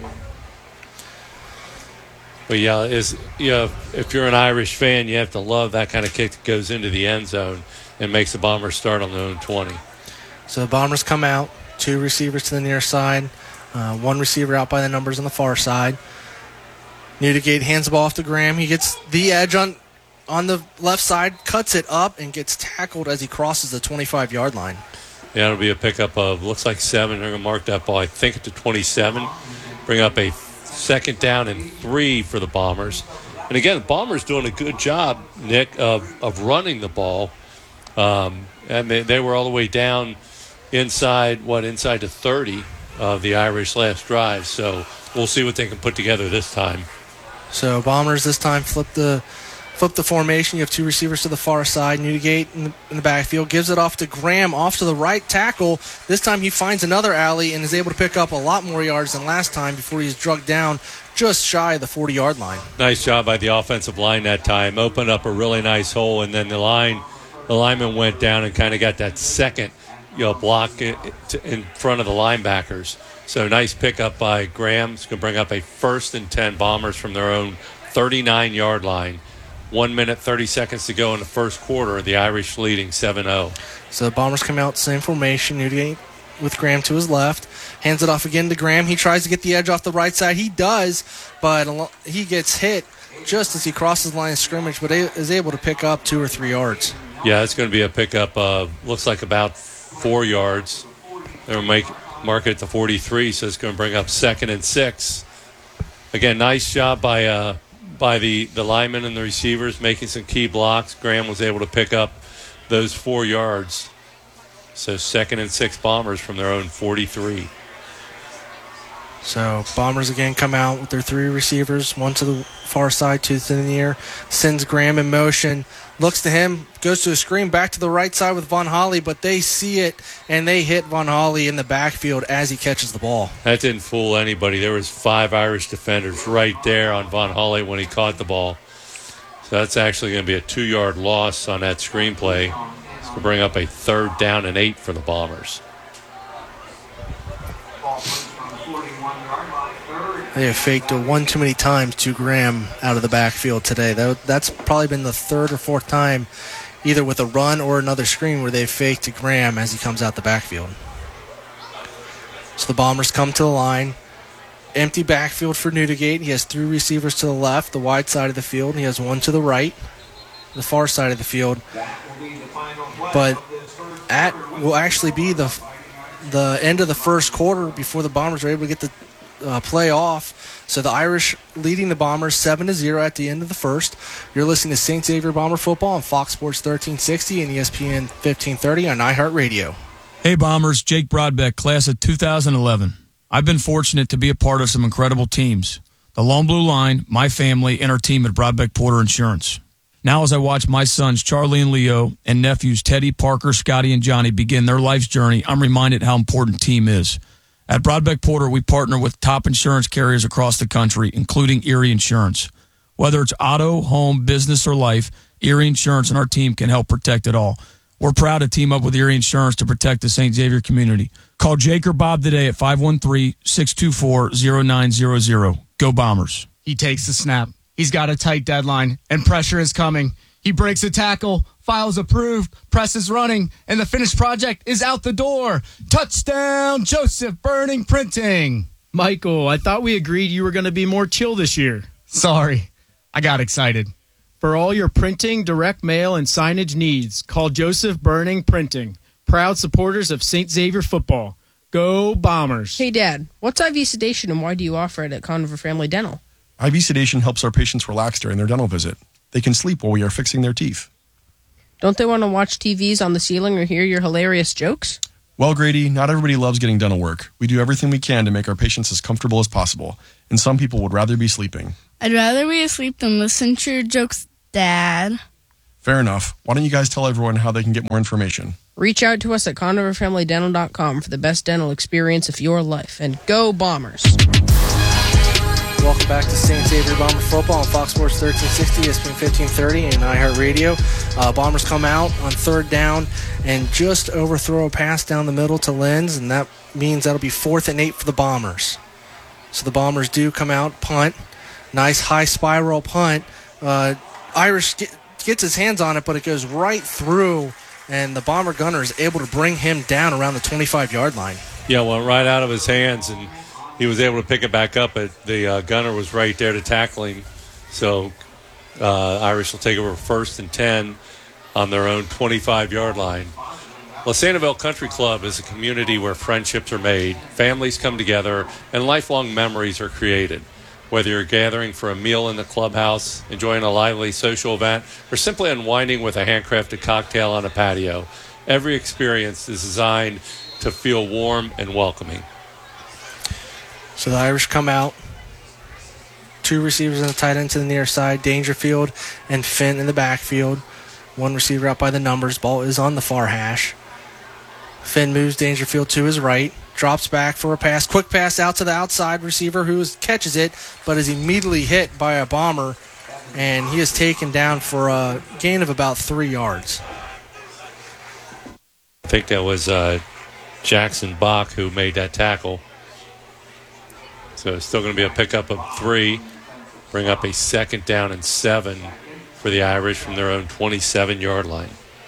But if you're an Irish fan, you have to love that kind of kick that goes into the end zone and makes the Bombers start on their own 20. So the Bombers come out, 2 receivers to the near side, 1 receiver out by the numbers on the far side. Newdigate hands the ball off to Graham. He gets the edge on the left side, cuts it up, and gets tackled as he crosses the 25-yard line. Yeah, it'll be a pickup of, looks like 7. They're going to mark that ball, I think, at the 27. Bring up a 2nd down and 3 for the Bombers. And again, the Bombers doing a good job, Nick, of running the ball. And they were all the way down inside to 30 of the Irish last drive. So we'll see what they can put together this time. So Bombers this time flip the formation. You have 2 receivers to the far side. Newdigate in the backfield gives it off to Graham, off to the right tackle. This time he finds another alley and is able to pick up a lot more yards than last time before he's drugged down just shy of the 40-yard line. Nice job by the offensive line that time. Opened up a really nice hole, and then the lineman went down and kind of got that second block in front of the linebackers. So nice pickup by Graham. It's going to bring up a 1st and 10 Bombers from their own 39-yard line. 1 minute, 30 seconds to go in the first quarter. The Irish leading 7-0. So the Bombers come out, same formation. Newdigate with Graham to his left. Hands it off again to Graham. He tries to get the edge off the right side. He does, but he gets hit just as he crosses the line of scrimmage, but is able to pick up 2 or 3 yards. Yeah, it's going to be a pickup of, looks like about 4 yards. They'll mark it at the 43, so it's going to bring up 2nd and 6. Again, nice job by the linemen and the receivers making some key blocks. Graham was able to pick up those 4 yards. So 2nd and 6 Bombers from their own 43. So Bombers again come out with their 3 receivers, 1 to the far side, 2 to the near. Sends Graham in motion. Looks to him, goes to a screen back to the right side with Von Holly, but they see it, and they hit Von Holly in the backfield as he catches the ball. That didn't fool anybody. There was 5 Irish defenders right there on Von Holly when he caught the ball. So that's actually going to be a 2-yard loss on that screenplay. It's going to bring up a 3rd down and 8 for the Bombers. They have faked it one too many times to Graham out of the backfield today. That's probably been the 3rd or 4th time, either with a run or another screen, where they've faked to Graham as he comes out the backfield. So the Bombers come to the line. Empty backfield for Newdigate. He has 3 receivers to the left, the wide side of the field. He has 1 to the right, the far side of the field. But will actually be the end of the first quarter before the Bombers are able to get the play off. So the Irish leading the Bombers 7-0 at the end of the first. You're listening to St. Xavier Bomber Football on Fox Sports 1360 and ESPN 1530 on iHeartRadio. Hey Bombers, Jake Broadbeck, class of 2011. I've been fortunate to be a part of some incredible teams. The Long Blue Line, my family, and our team at Broadbeck Porter Insurance. Now as I watch my sons Charlie and Leo and nephews Teddy, Parker, Scotty, and Johnny begin their life's journey, I'm reminded how important team is. At Broadbeck Porter, we partner with top insurance carriers across the country, including Erie Insurance. Whether it's auto, home, business, or life, Erie Insurance and our team can help protect it all. We're proud to team up with Erie Insurance to protect the St. Xavier community. Call Jake or Bob today at 513-624-0900. Go Bombers. He takes the snap. He's got a tight deadline, and pressure is coming. He breaks a tackle, files approved, press is running, and the finished project is out the door. Touchdown, Joseph Burning Printing. Michael, I thought we agreed you were going to be more chill this year. Sorry, I got excited. For all your printing, direct mail, and signage needs, call Joseph Burning Printing. Proud supporters of St. Xavier football. Go Bombers. Hey, Dad, what's IV sedation and why do you offer it at Conover Family Dental? IV sedation helps our patients relax during their dental visit. They can sleep while we are fixing their teeth. Don't they want to watch TVs on the ceiling or hear your hilarious jokes? Well, Grady, not everybody loves getting dental work. We do everything we can to make our patients as comfortable as possible, and some people would rather be sleeping. I'd rather be asleep than listen to your jokes, Dad. Fair enough. Why don't you guys tell everyone how they can get more information? Reach out to us at ConoverFamilyDental.com for the best dental experience of your life. And go Bombers! Welcome back to St. Xavier Bomber Football on Fox Sports 1360, ESPN 1530, and iHeartRadio. Bombers come out on third down and just overthrow a pass down the middle to Lenz, and that means that'll be 4th and 8 for the Bombers. So the Bombers do come out, punt. Nice high spiral punt. Irish gets his hands on it, but it goes right through, and the Bomber gunner is able to bring him down around the 25-yard line. Yeah, went right out of his hands, and he was able to pick it back up, but the gunner was right there to tackle him. So Irish will take over 1st and 10 on their own 25-yard line. Well, Sanibel Country Club is a community where friendships are made, families come together, and lifelong memories are created. Whether you're gathering for a meal in the clubhouse, enjoying a lively social event, or simply unwinding with a handcrafted cocktail on a patio, every experience is designed to feel warm and welcoming. So the Irish come out. 2 receivers on the tight end to the near side, Dangerfield and Finn in the backfield. 1 receiver out by the numbers. Ball is on the far hash. Finn moves Dangerfield to his right, drops back for a pass. Quick pass out to the outside receiver who catches it, but is immediately hit by a Bomber, and he is taken down for a gain of about 3 yards. I think that was Jackson Bach who made that tackle. So it's still going to be a pickup of 3. Bring up a 2nd down and 7 for the Irish from their own 27-yard line.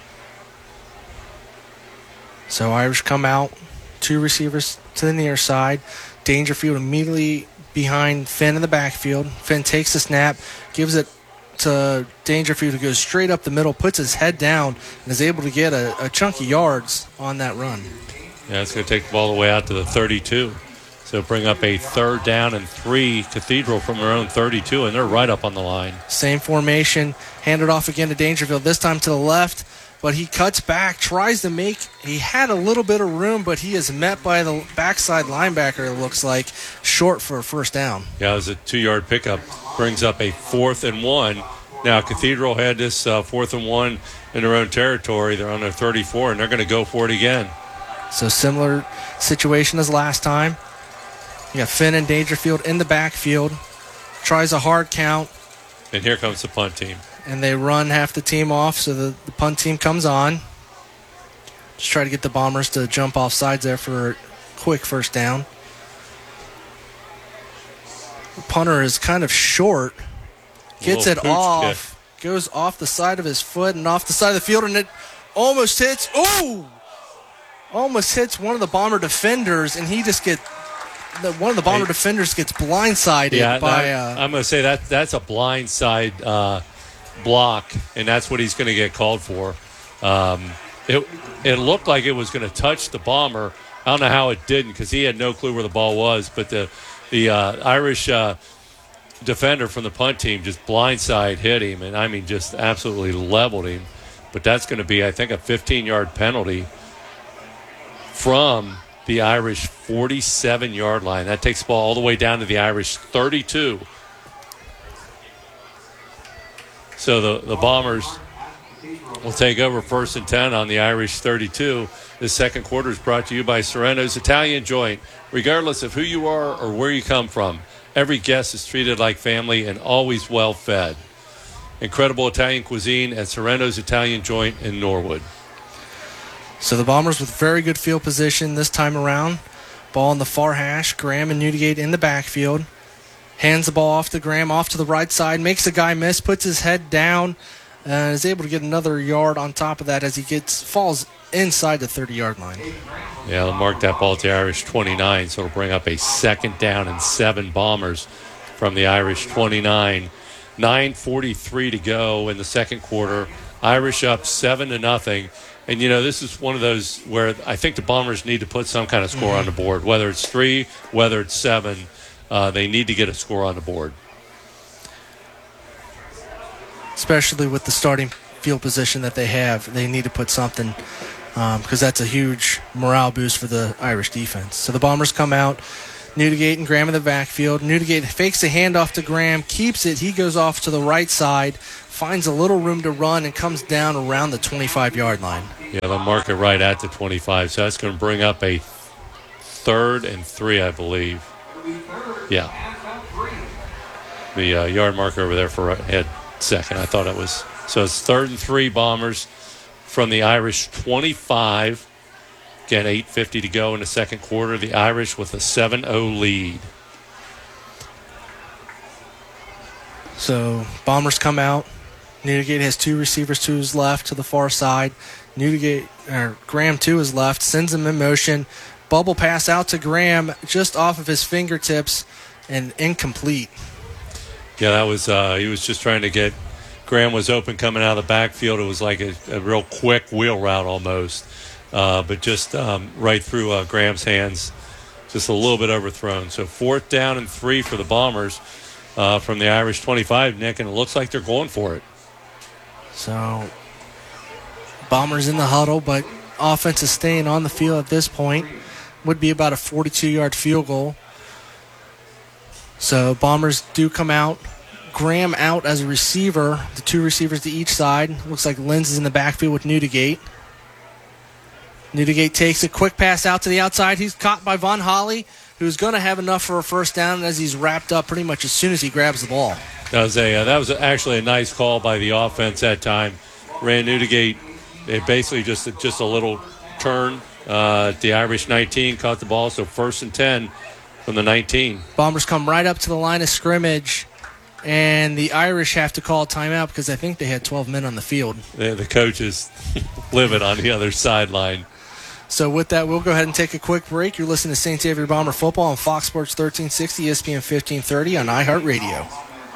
So Irish come out. 2 receivers to the near side. Dangerfield immediately behind Finn in the backfield. Finn takes the snap, gives it to Dangerfield, who goes straight up the middle, puts his head down, and is able to get a chunky yards on that run. Yeah, it's going to take the ball all the way out to the 32. So bring up a 3rd down and 3, Cathedral from their own 32, and they're right up on the line. Same formation, handed off again to Dangerfield, this time to the left, but he cuts back, tries to make, he had a little bit of room, but he is met by the backside linebacker, it looks like, short for a 1st down. Yeah, it was a 2-yard pickup. Brings up a 4th and 1. Now, Cathedral had this 4th and 1 in their own territory. They're on their 34, and they're going to go for it again. So similar situation as last time. You got Finn and Dangerfield in the backfield. Tries a hard count. And here comes the punt team. And they run half the team off, so the punt team comes on. Just try to get the Bombers to jump off sides there for a quick 1st down. The punter is kind of short. Gets it off. Goes off the side of his foot and off the side of the field, and it almost hits. Ooh! Almost hits one of the Bomber defenders, and he just gets... one of the Bomber defenders gets blindsided by... I'm going to say that's a blindside block, and that's what he's going to get called for. It looked like it was going to touch the Bomber. I don't know how it didn't because he had no clue where the ball was, but the Irish defender from the punt team just blindside hit him, and I mean just absolutely leveled him. But that's going to be, I think, a 15-yard penalty from the Irish 47-yard line. That takes the ball all the way down to the Irish 32. So the Bombers will take over 1st and 10 on the Irish 32. The second quarter is brought to you by Sorrento's Italian Joint. Regardless of who you are or where you come from, every guest is treated like family and always well fed. Incredible Italian cuisine at Sorrento's Italian Joint in Norwood. So the Bombers with very good field position this time around. Ball in the far hash. Graham and Newdigate in the backfield. Hands the ball off to Graham, off to the right side. Makes a guy miss, puts his head down, and is able to get another yard on top of that as he falls inside the 30-yard line. Yeah, they'll mark that ball to the Irish 29, so it'll bring up a 2nd down and 7 Bombers from the Irish 29. 9:43 to go in the second quarter. Irish up 7-0. And, you know, this is one of those where I think the Bombers need to put some kind of score on the board. Whether it's 3, whether it's 7, they need to get a score on the board. Especially with the starting field position that they have. They need to put something because that's a huge morale boost for the Irish defense. So the Bombers come out. Newdigate and Graham in the backfield. Newdigate fakes a handoff to Graham, keeps it. He goes off to the right side, finds a little room to run, and comes down around the 25-yard line. Yeah, they'll mark it right at the 25. So that's going to bring up a 3rd and 3, I believe. Yeah. The yard marker over there for head second. I thought it was. So it's 3rd and 3 Bombers from the Irish 25. Again, 8:50 to go in the second quarter. The Irish with a 7-0 lead. So Bombers come out. Newdigate has 2 receivers to his left to the far side. Graham to his left, sends him in motion. Bubble pass out to Graham just off of his fingertips and incomplete. Yeah, that was he was just trying to get Graham was open coming out of the backfield. It was like a real quick wheel route almost. But just right through Graham's hands, just a little bit overthrown. So 4th down and 3 for the Bombers from the Irish 25, Nick, and it looks like they're going for it. So Bombers in the huddle, but offense is staying on the field at this point. Would be about a 42-yard field goal. So Bombers do come out. Graham out as a receiver. The 2 receivers to each side. Looks like Lenz is in the backfield with Newdigate. Newdigate takes a quick pass out to the outside. He's caught by Von Holly, who's going to have enough for a first down as he's wrapped up pretty much as soon as he grabs the ball. That was actually a nice call by the offense that time. Ran Newdigate, it basically just a little turn. The Irish 19 caught the ball, so 1st and 10 from the 19. Bombers come right up to the line of scrimmage, and the Irish have to call a timeout because I think they had 12 men on the field. The coach is livid on the other sideline. So with that, we'll go ahead and take a quick break. You're listening to St. Xavier Bomber Football on Fox Sports 1360, ESPN 1530 on iHeartRadio.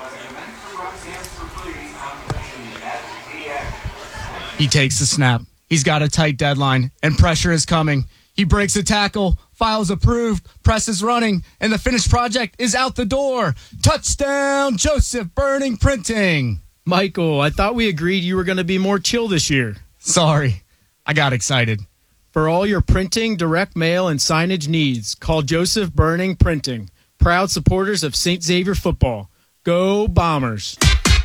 He takes the snap. He's got a tight deadline, and pressure is coming. He breaks a tackle, files approved, press is running, and the finished project is out the door. Touchdown, Joseph Burning Printing. Michael, I thought we agreed you were going to be more chill this year. Sorry, I got excited. For all your printing, direct mail, and signage needs, call Joseph Burning Printing. Proud supporters of St. Xavier football. Go Bombers.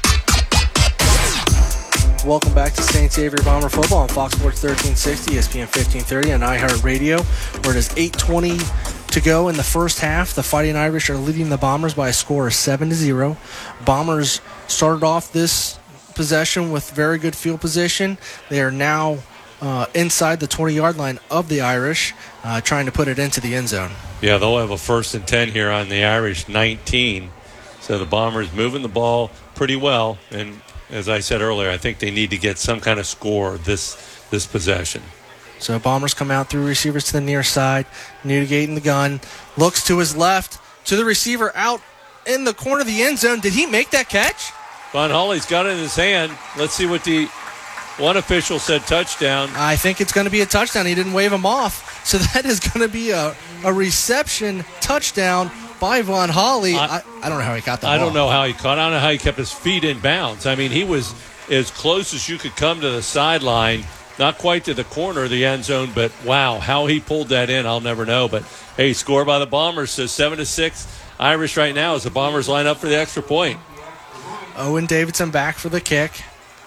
Welcome back to St. Xavier Bomber Football on Fox Sports 1360, ESPN 1530 on iHeartRadio, where it is 8:20 to go in the first half. The Fighting Irish are leading the Bombers by a score of 7-0. Bombers started off this possession with very good field position. They are now inside the 20-yard line of the Irish, trying to put it into the end zone. Yeah, they'll have a 1st and 10 here on the Irish 19. So the Bombers moving the ball pretty well, and as I said earlier, I think they need to get some kind of score this possession. So Bombers come out through receivers to the near side. Newdigate in the gun. Looks to his left, to the receiver out in the corner of the end zone. Did he make that catch? Von Holly's got it in his hand. Let's see what one official said touchdown. I think it's going to be a touchdown. He didn't wave him off. So that is going to be a reception touchdown by Von Holly. I don't know how he got that ball. I don't know how he caught. I don't know how he kept his feet in bounds. I mean, he was as close as you could come to the sideline, not quite to the corner of the end zone, but wow, how he pulled that in, I'll never know. But, hey, score by the Bombers. So 7-6 Irish right now as the Bombers line up for the extra point. Owen Davidson back for the kick.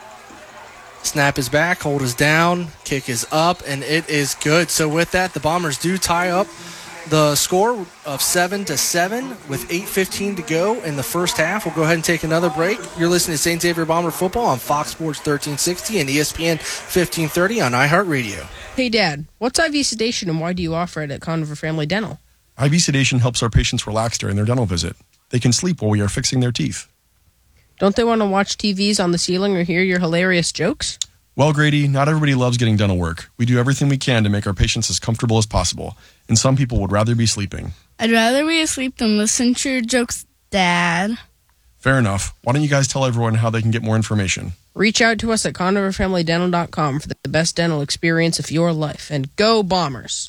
Snap is back, hold is down, kick is up, and it is good. So with that, the Bombers do tie up the score of 7-7 with 8:15 to go in the first half. We'll go ahead and take another break. You're listening to St. Xavier Bomber Football on Fox Sports 1360 and ESPN 1530 on iHeartRadio. Hey, Dad, what's IV sedation and why do you offer it at Conover Family Dental? IV sedation helps our patients relax during their dental visit. They can sleep while we are fixing their teeth. Don't they want to watch TVs on the ceiling or hear your hilarious jokes? Well, Grady, not everybody loves getting dental work. We do everything we can to make our patients as comfortable as possible, and some people would rather be sleeping. I'd rather be asleep than listen to your jokes, Dad. Fair enough. Why don't you guys tell everyone how they can get more information? Reach out to us at ConoverFamilyDental.com for the best dental experience of your life. And go Bombers!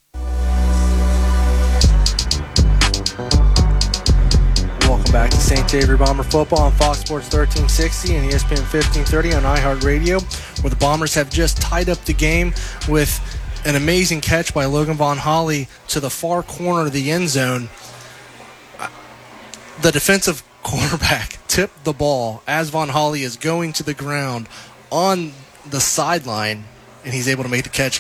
Welcome back to St. Xavier Bomber Football on Fox Sports 1360 and ESPN 1530 on iHeartRadio, where the Bombers have just tied up the game with an amazing catch by Logan Von Holly to the far corner of the end zone. The defensive cornerback tipped the ball as Von Holly is going to the ground on the sideline, and he's able to make the catch.